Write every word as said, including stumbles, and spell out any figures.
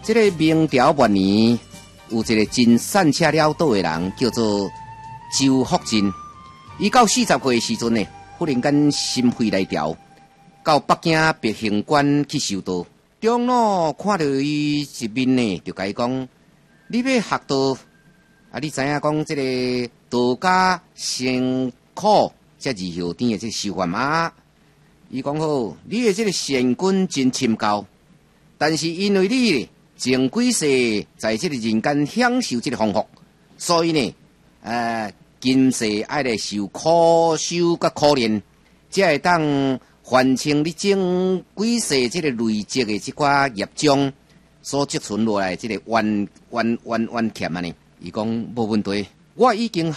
这个明朝末年有一个真善车潦倒的人，叫做周福晋。伊到四十岁的时阵呢，忽然间心肺来潮，到北京北行馆去修道。长老看到伊一面呢，就甲伊讲：你要学道啊？你知影讲这个道家辛苦，这二后天的这个修法吗？伊讲好，你的这个善根真深厚，但是因为你前几世在这个人间享受这个丰富，所以呢，呃，今世爱来受苦修甲苦练，才会当还清你前几世这个累积的这寡业障所积存落来这个冤冤冤冤欠啊呢。伊讲无问题，我已经